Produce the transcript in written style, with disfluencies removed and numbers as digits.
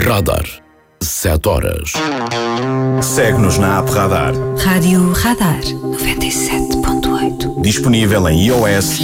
Radar. 7 horas. Segue-nos na app Radar. Rádio Radar 97.8. Disponível em iOS